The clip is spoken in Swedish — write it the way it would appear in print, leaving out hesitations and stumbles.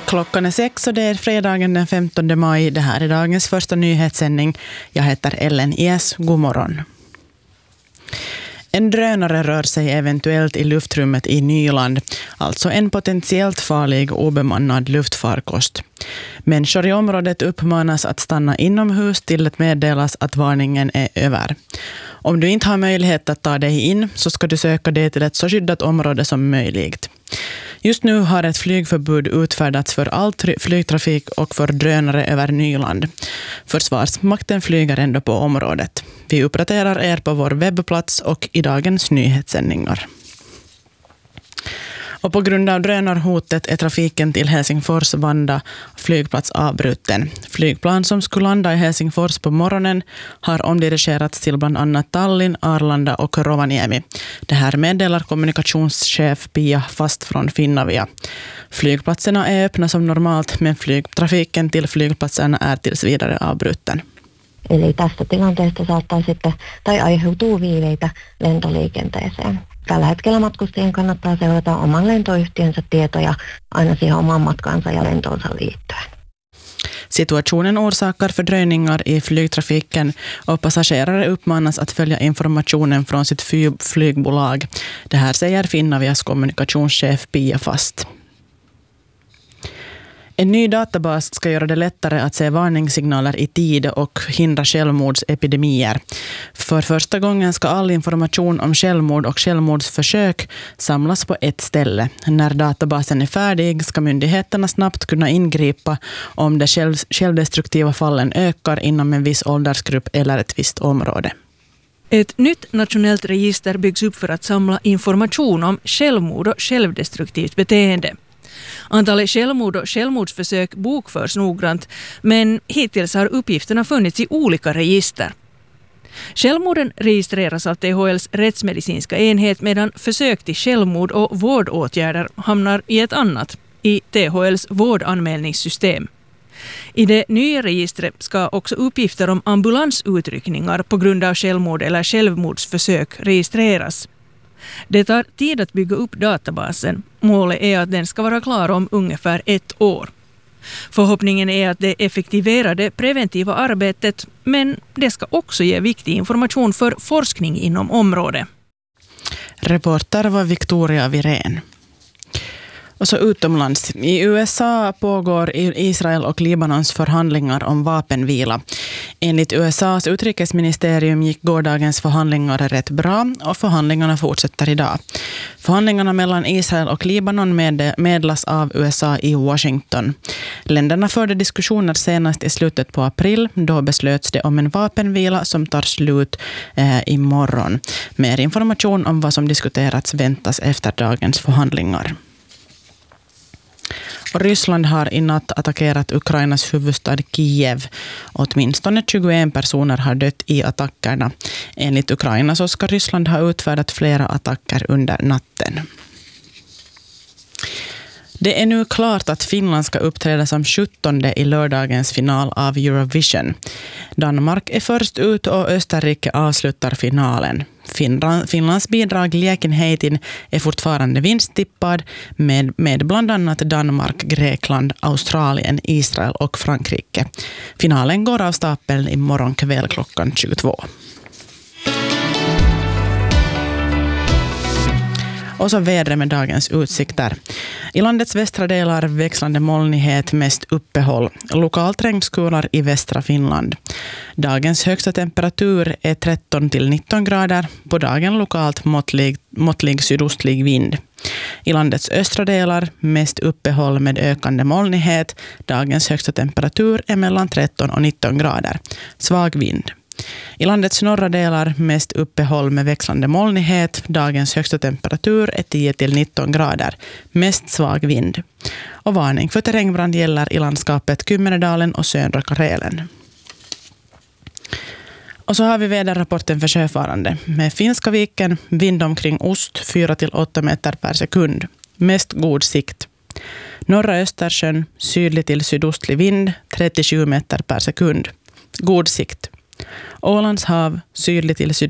Klockan är 6 och det är fredagen den 15 maj. Det här är dagens första nyhetssändning. Jag heter Ellen Ies. God morgon. En drönare rör sig eventuellt i luftrummet i Nyland, alltså en potentiellt farlig obemannad luftfarkost. Människor i området uppmanas att stanna inomhus till det meddelas att varningen är över. Om du inte har möjlighet att ta dig in så ska du söka dig till ett så skyddat område som möjligt. Just nu har ett flygförbud utfärdats för all flygtrafik och för drönare över Nyland. Försvarsmakten flyger ändå på området. Vi uppdaterar er på vår webbplats och i dagens nyhetssändningar. Och på grund av drönarhotet är trafiken till Helsingfors Vanda flygplats avbruten. Flygplan som skulle landa i Helsingfors på morgonen har omdirigerats till bland annat Tallinn, Arlanda och Rovaniemi. Det här meddelar kommunikationschef Pia Fast från Finavia. Flygplatserna är öppna som normalt, men flygtrafiken till flygplatserna är tills vidare avbruten. Eli tästä tilanteesta saattaa sitten tai aiheutuu viiveitä lentoliikenteeseen. Tällä hetkellä matkustajien kannattaa seurata oman lentoyhtiönsä tietoja aina siihen omaan matkaansa ja lentoonsa liittyen. Situationen orsakar fördröjningar i flygtrafiken och passagerare uppmanas att följa informationen från sitt flygbolag. Det här säger Finavias kommunikationschef Pia Fast. En ny databas ska göra det lättare att se varningssignaler i tid och hindra självmordsepidemier. För första gången ska all information om självmord och självmordsförsök samlas på ett ställe. När databasen är färdig ska myndigheterna snabbt kunna ingripa om de självdestruktiva fallen ökar inom en viss åldersgrupp eller ett visst område. Ett nytt nationellt register byggs upp för att samla information om självmord och självdestruktivt beteende. Antalet självmord och självmordsförsök bokförs noggrant, men hittills har uppgifterna funnits i olika register. Självmorden registreras av THLs rättsmedicinska enhet medan försök till självmord och vårdåtgärder hamnar i ett annat, i THLs vårdanmälningssystem. I det nya registret ska också uppgifter om ambulansutryckningar på grund av självmord eller självmordsförsök registreras. Det tar tid att bygga upp databasen. Målet är att den ska vara klar om ungefär 1 år. Förhoppningen är att det effektiverar det preventiva arbetet, men det ska också ge viktig information för forskning inom området. Reporter var Victoria Virén. Och så utomlands. I USA pågår Israel och Libanons förhandlingar om vapenvila. Enligt USAs utrikesministerium gick gårdagens förhandlingar rätt bra och förhandlingarna fortsätter idag. Förhandlingarna mellan Israel och Libanon medlas av USA i Washington. Länderna förde diskussioner senast i slutet på april. Då beslöts det om en vapenvila som tar slut imorgon. Mer information om vad som diskuterats väntas efter dagens förhandlingar. Och Ryssland har i natt attackerat Ukrainas huvudstad Kiev. Åtminstone 21 personer har dött i attackerna. Enligt Ukraina så ska Ryssland ha utfärdat flera attacker under natten. Det är nu klart att Finland ska uppträda som 17:e i lördagens final av Eurovision. Danmark är först ut och Österrike avslutar finalen. Finlands bidrag Leken heitin är fortfarande vinsttippad med bland annat Danmark, Grekland, Australien, Israel och Frankrike. Finalen går av stapeln imorgon kväll klockan 22. Och så vädret med dagens utsikter. I landets västra delar växlande molnighet, mest uppehåll. Lokalt regnskurar i västra Finland. Dagens högsta temperatur är 13 till 19 grader. På dagen lokalt måttlig sydostlig vind. I landets östra delar mest uppehåll med ökande molnighet. Dagens högsta temperatur är mellan 13 och 19 grader. Svag vind. I landets norra delar mest uppehåll med växlande molnighet. Dagens högsta temperatur är 10 till 19 grader. Mest svag vind. Och varning för terrängbrand gäller i landskapet Kymmenedalen och södra Karelen. Och så har vi väderrapporten för sjöfarande. Med Finska viken, vind omkring ost 4 till 8 meter per sekund. Mest god sikt. Norra Östersjön, sydlig till sydostlig vind 37 meter per sekund. God sikt. Ålands hav, sydlig till